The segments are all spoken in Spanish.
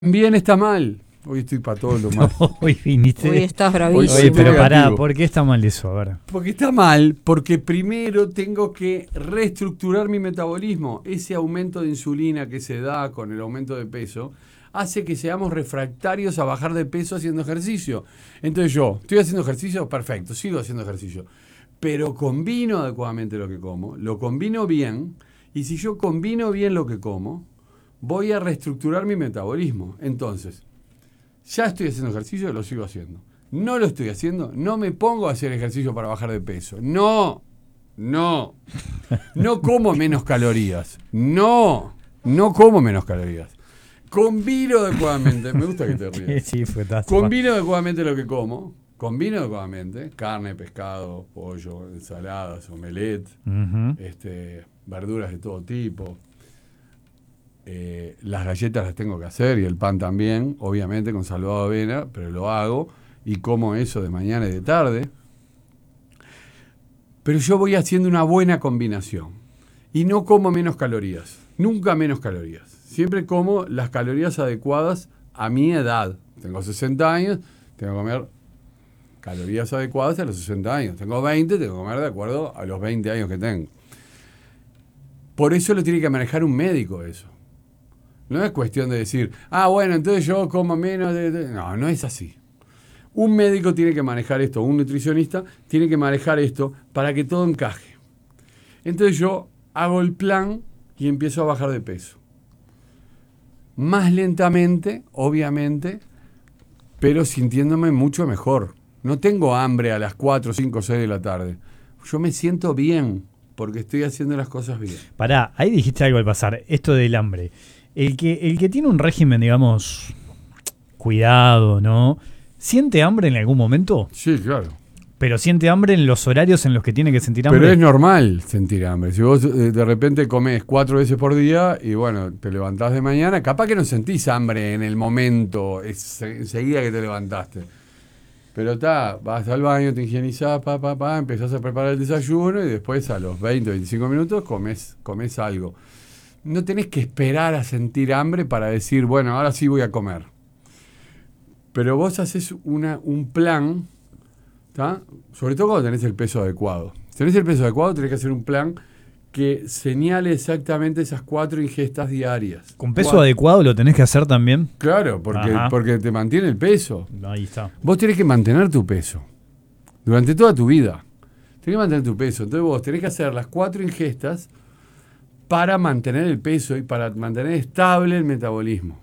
Bien, está mal. Hoy estoy para todo lo mal. Hoy viniste. Hoy estás bravísimo. Oye, pero pará, negativo. ¿por qué está mal eso? A ver. Porque está mal, porque primero tengo que reestructurar mi metabolismo. Ese aumento de insulina que se da con el aumento de peso hace que seamos refractarios a bajar de peso haciendo ejercicio. Entonces yo, estoy haciendo ejercicio, perfecto, sigo haciendo ejercicio. Pero combino adecuadamente lo que como, lo combino bien, y si yo combino bien lo que como, voy a reestructurar mi metabolismo. Entonces, ya estoy haciendo ejercicio, lo sigo haciendo. No lo estoy haciendo, no me pongo a hacer ejercicio para bajar de peso. No como menos calorías. No como menos calorías. Combino adecuadamente, me gusta que te rías. Sí, fue fantástico. Combino adecuadamente lo que como. Combino adecuadamente carne, pescado, pollo, ensaladas, omelette, Ujú. verduras de todo tipo. Las galletas las tengo que hacer y el pan también, obviamente con salvado de avena, pero lo hago y como eso de mañana y de tarde. Pero yo voy haciendo una buena combinación y no como menos calorías, nunca menos calorías. Siempre como las calorías adecuadas a mi edad. Tengo 60 años, tengo que comer calorías adecuadas a los 60 años. Tengo 20, tengo que comer de acuerdo a los 20 años que tengo. Por eso lo tiene que manejar un médico eso. No es cuestión de decir, bueno, entonces yo como menos de... No, no es así. Un médico tiene que manejar esto, un nutricionista tiene que manejar esto para que todo encaje. Entonces yo hago el plan y empiezo a bajar de peso. Más lentamente, obviamente, pero sintiéndome mucho mejor. No tengo hambre a las 4, 5, 6 de la tarde. Yo me siento bien porque estoy haciendo las cosas bien. Pará, ahí dijiste algo al pasar, esto del hambre. El que tiene un régimen, digamos, cuidado, ¿no? ¿Siente hambre en algún momento? Sí, claro. Pero siente hambre en los horarios en los que tiene que sentir hambre. Pero es normal sentir hambre. Si vos de repente comés 4 veces por día y bueno, te levantás de mañana, capaz que no sentís hambre en el momento, enseguida que te levantaste. Pero vas al baño, te higienizás, empezás a preparar el desayuno y después a los 20, 25 minutos comés algo. No tenés que esperar a sentir hambre para decir, bueno, ahora sí voy a comer. Pero vos haces un plan, ¿tá? Sobre todo cuando tenés el peso adecuado. Si tenés el peso adecuado, tenés que hacer un plan que señale exactamente esas 4 ingestas diarias. ¿Con peso adecuado lo tenés que hacer también? Claro, porque te mantiene el peso. Ahí está. Vos tenés que mantener tu peso durante toda tu vida. Tenés que mantener tu peso. Entonces vos tenés que hacer las 4 ingestas para mantener el peso y para mantener estable el metabolismo.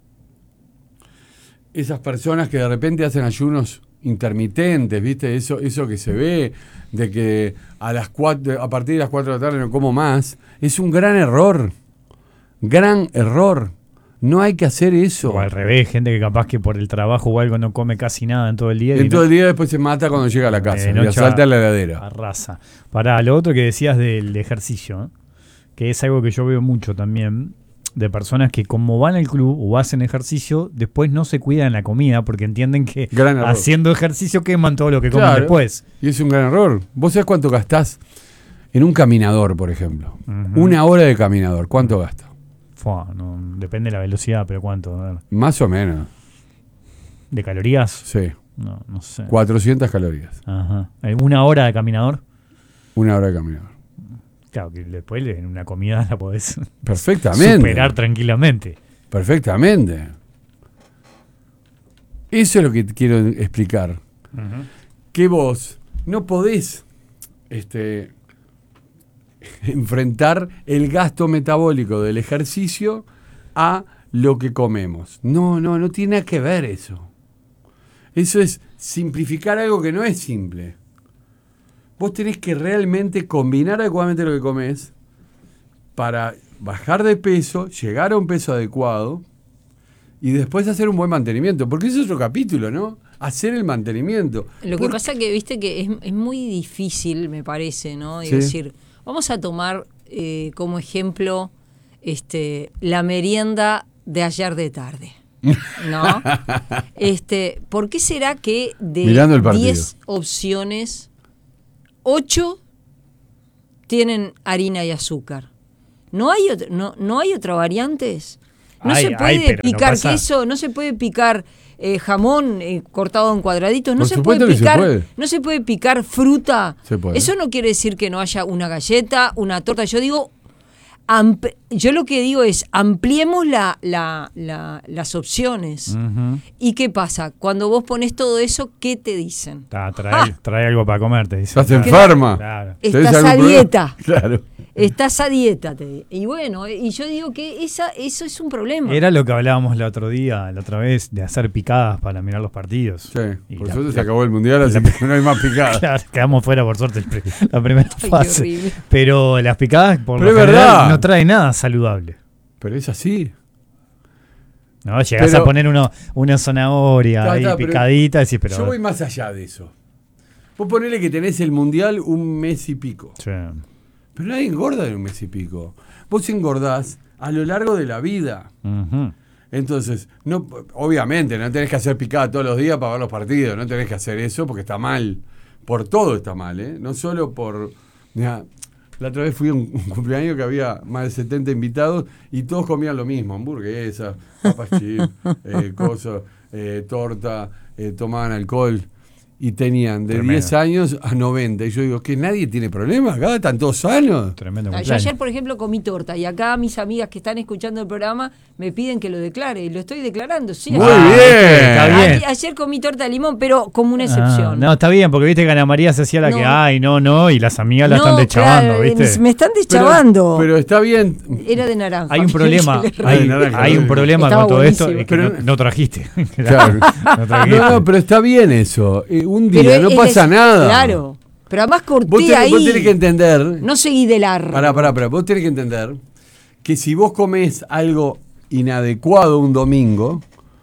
Esas personas que de repente hacen ayunos intermitentes, ¿viste? Eso que se ve, de que a partir de las 4 de la tarde no como más, es un gran error. Gran error. No hay que hacer eso. O al revés, gente que capaz que por el trabajo o algo no come casi nada en todo el día. En todo el día después se mata cuando llega a la casa. no Y asalta a la heladera. Arrasa. Pará, lo otro que decías del ejercicio, ¿eh? Que es algo que yo veo mucho también, de personas que como van al club o hacen ejercicio, después no se cuidan la comida porque entienden que haciendo ejercicio queman todo lo que comen después. Y es un gran error. ¿Vos sabés cuánto gastás en un caminador, por ejemplo? 1 hora de caminador, ¿cuánto gasta? No, depende de la velocidad, pero ¿cuánto? A ver. Más o menos. ¿De calorías? Sí. No sé. 400 calorías. Ajá. ¿1 hora de caminador? 1 hora de caminador. Claro, que después en una comida la podés perfectamente superar tranquilamente. Perfectamente. Eso es lo que te quiero explicar. Que vos no podés enfrentar el gasto metabólico del ejercicio a lo que comemos. No tiene nada que ver eso. Eso es simplificar algo que no es simple. Vos tenés que realmente combinar adecuadamente lo que comés para bajar de peso, llegar a un peso adecuado y después hacer un buen mantenimiento. Porque eso es otro capítulo, ¿no? Hacer el mantenimiento. Lo que pasa que, viste, que es muy difícil, me parece, ¿no? Y sí. decir, vamos a tomar como ejemplo la merienda de ayer de tarde, ¿no? ¿Por qué será que de 10 opciones, 8 tienen harina y azúcar? ¿No hay otra variantes? No Ay, se puede pero no picar pasa. queso, no se puede picar jamón cortado en cuadraditos, no Por se supuesto puede que se picar, puede. no se puede picar fruta. Se puede. Eso no quiere decir que no haya una galleta, una torta. Yo digo, yo lo que digo es ampliemos las opciones. Ujú. ¿Y qué pasa? Cuando vos pones todo eso, ¿qué te dicen? Trae algo para comer, te dice. Estás enferma. Claro. ¿Tenés Estás algún a problema? dieta. Claro. Estás a dieta, te digo. Y bueno, y yo digo que eso es un problema. Era lo que hablábamos la otra vez, de hacer picadas para mirar los partidos. Sí, Y por la- suerte se la- acabó el mundial, así que no hay más picadas. Claro, quedamos fuera por suerte la primera Ay, qué fase. horrible. Pero las picadas por Pero lo es general verdad. no trae nada saludable. Pero es así. ¿No? Llegás Pero- a poner una zanahoria ahí Está, pero picadita y decís, pero. Yo voy más allá de eso. Vos ponele que tenés el mundial un mes y pico. Sí. Pero nadie engorda en un mes y pico. Vos engordás a lo largo de la vida. Ujú. Entonces, no, obviamente, no tenés que hacer picada todos los días para ver los partidos. No tenés que hacer eso porque está mal. Por todo está mal, ¿eh? No solo por... Mirá, la otra vez fui a un cumpleaños que había más de 70 invitados y todos comían lo mismo. Hamburguesas, papas chips, cosas, torta, tomaban alcohol. Y tenían de Tremendo. 10 años a 90. Y yo digo, ¿que nadie tiene problemas acá? ¿Están todos sanos? Tremendo Yo cumpleaños. ayer, por ejemplo, comí torta y acá mis amigas que están escuchando el programa me piden que lo declare y lo estoy declarando. Sí, Muy ayer- bien. Está bien. Ayer comí torta de limón, pero como una excepción. No, está bien, porque viste que Ana María se hacía la No. que ay, no, y las amigas la No, están deschavando, claro, ¿viste? me están deschavando. Pero está bien. Era de naranja. Hay un problema, Que le- Ay, naranja, hay un sí. problema Estaba con todo esto, buenísimo. es que Pero- no trajiste. Claro. No trajiste. No, pero está bien eso. Un Pero día, no es- pasa nada. Claro. Pero además corté Vos tenés, ahí. vos tenés que entender. No seguí de largo. Pará. Vos tenés que entender que si vos comés algo inadecuado un domingo,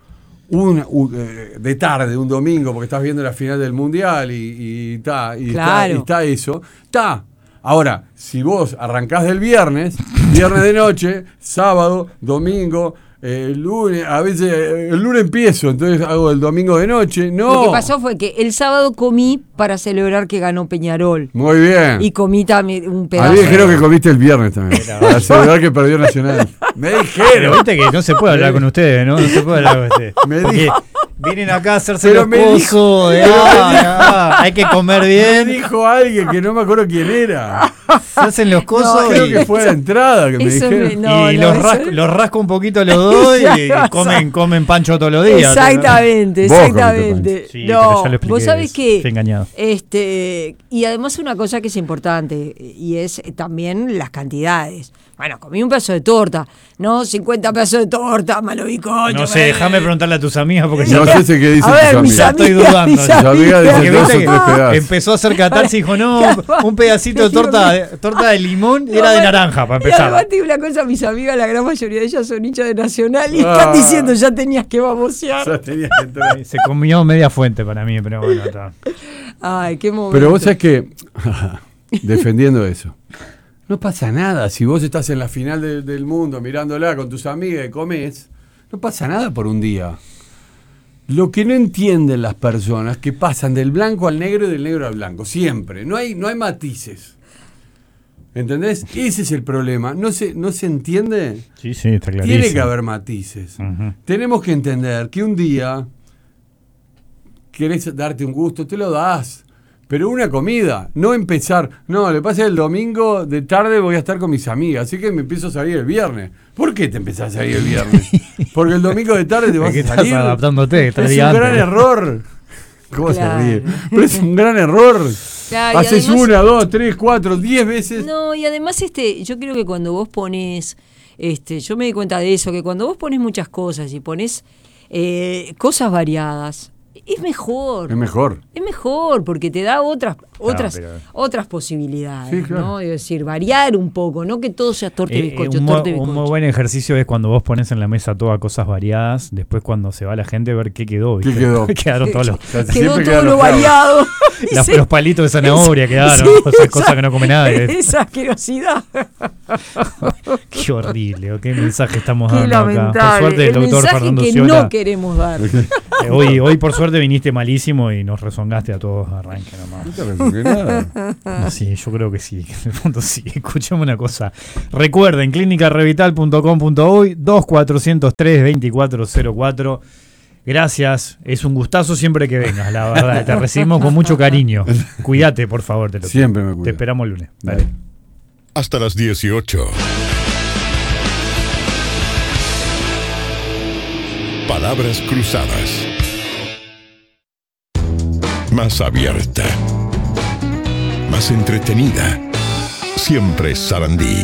de tarde, un domingo, porque estás viendo la final del mundial y Claro. está eso, está. Ahora, si vos arrancás del viernes de noche, sábado, domingo, lunes, a veces el lunes empiezo, entonces hago el domingo de noche. No. Lo que pasó fue que el sábado comí para celebrar que ganó Peñarol. Muy bien. Y comí también un A pedazo. mí me dijeron que comiste el viernes también. Era- Para celebrar que perdió Nacional. Me Pero dijeron. viste que no se puede hablar con ustedes, ¿no? No se puede hablar con ustedes. Me Porque dijo- vienen acá a hacerse Pero los me dijo- cosos, hay que comer Me bien, dijo alguien que no me acuerdo quién era. se hacen los cosos Creo y, que fue a la entrada que me Eso dijeron. me- no, y no, los rasco un poquito a los dos y comen pancho todos los días. Exactamente, Vos exactamente. Sí, pero No, ya lo expliqué, vos sabés que estoy engañado. y además una cosa que es importante y es también las cantidades. Bueno, comí un pedazo de torta, no 50 pedazos de torta, malo bizcocho. No sé, déjame preguntarle a tus amigas porque No ya sé qué dicen A ver, tus mis ya amigas. estoy dudando. mis Mis amigas dicen Porque dos o viste tres que pedazos. empezó a hacer catarse y dijo, no, un pedacito de torta de limón era de naranja para Y además empezar. te digo una cosa, mis amigas, la gran mayoría de ellas son hinchas de Nacional y Ah. están diciendo ya tenías que babosear. Ya tenía que entrar. Se comió media fuente para mí, pero bueno, está. Ay, qué momento. Pero vos sabés que, defendiendo eso, no pasa nada. Si vos estás en la final del mundo mirándola con tus amigas y comés, no pasa nada por un día. Lo que no entienden las personas que pasan del blanco al negro y del negro al blanco, siempre. No hay matices. ¿Entendés? Ese es el problema. No se entiende. Sí, está clarísimo. Tiene que haber matices. Ujú. Tenemos que entender que un día querés darte un gusto, te lo das. Pero una comida, no empezar. No, le pasa el domingo de tarde voy a estar con mis amigas, así que me empiezo a salir el viernes. ¿Por qué te empezás a salir el viernes? Porque el domingo de tarde te vas Es que a estás salir. adaptándote, estás Es un gigante. gran error. ¿Cómo Claro. se ríe? Pero es un gran error. Claro, y Haces además- 1, 2, 3, 4, 10 veces. No, y además yo creo que cuando vos pones, yo me di cuenta de eso, que cuando vos pones muchas cosas y pones cosas variadas, es mejor. Es mejor. Es mejor porque te da otras pero- otras posibilidades, Sí, claro. ¿no? Es decir, variar un poco, no que todo sea torta y bizcocho, un torta y muy bizcocho. buen ejercicio es cuando vos pones en la mesa todas cosas variadas, después cuando se va la gente ver qué quedó. ¿viste? ¿Qué quedó? Quedaron todos los, Casi Quedó siempre todo quedan lo los clavos. variado. los palitos de zanahoria quedaron, cosas que no come nadie. Esa asquerosidad. Qué horrible, qué mensaje estamos Qué dando acá. Por lamentable. suerte el el doctor mensaje Fernando que Sciola no queremos dar. Hoy por suerte viniste malísimo y nos rezongaste a todos arranque nomás. No te rezongué nada. No, sí, yo creo que sí. En el fondo sí. Escuchame una cosa. Recuerden, clínicarevital.com.uy 2403-2404. Gracias. Es un gustazo siempre que vengas, la verdad. Te recibimos con mucho cariño. Cuídate, por favor. Siempre me cuido. Te esperamos el lunes. Dale. Hasta las 18. Palabras cruzadas. Más abierta. Más entretenida. Siempre Sarandí.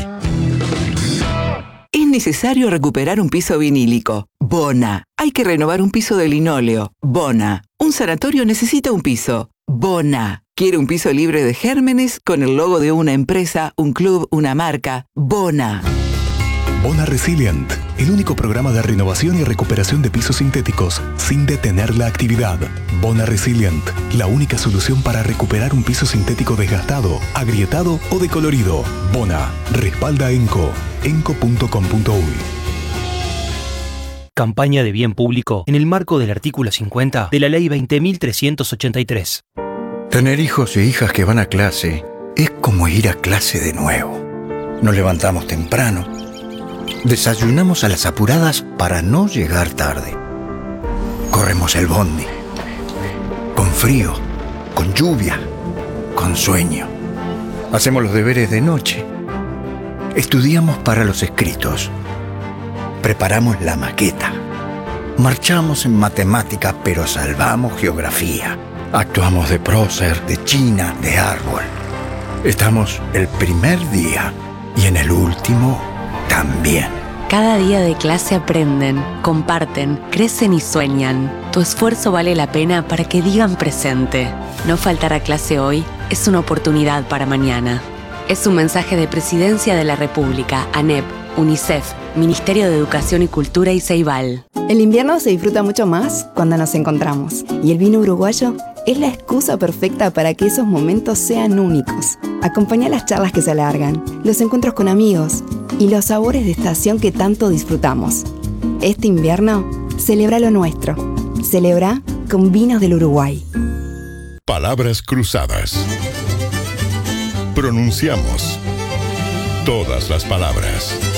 Es necesario recuperar un piso vinílico. Bona. Hay que renovar un piso de linóleo. Bona. Un sanatorio necesita un piso. Bona. ¿Quiere un piso libre de gérmenes con el logo de una empresa, un club, una marca? Bona. Bona Resilient, el único programa de renovación y recuperación de pisos sintéticos sin detener la actividad. Bona Resilient, la única solución para recuperar un piso sintético desgastado, agrietado o decolorido. Bona, respalda ENCO, enco.com.uy. Campaña de bien público en el marco del artículo 50 de la Ley 20.383. Tener hijos e hijas que van a clase es como ir a clase de nuevo. Nos levantamos temprano, desayunamos a las apuradas para no llegar tarde. Corremos el bondi, con frío, con lluvia, con sueño. Hacemos los deberes de noche. Estudiamos para los escritos. Preparamos la maqueta. Marchamos en matemática, pero salvamos geografía. Actuamos de prócer, de china, de árbol. Estamos el primer día y en el último también. Cada día de clase aprenden, comparten, crecen y sueñan. Tu esfuerzo vale la pena para que digan presente. No faltar a clase hoy es una oportunidad para mañana. Es un mensaje de Presidencia de la República, ANEP, UNICEF, Ministerio de Educación y Cultura y Ceibal. El invierno se disfruta mucho más cuando nos encontramos. Y el vino uruguayo es la excusa perfecta para que esos momentos sean únicos. Acompaña las charlas que se alargan, los encuentros con amigos y los sabores de estación que tanto disfrutamos. Este invierno, celebra lo nuestro. Celebra con vinos del Uruguay. Palabras cruzadas. Pronunciamos todas las palabras.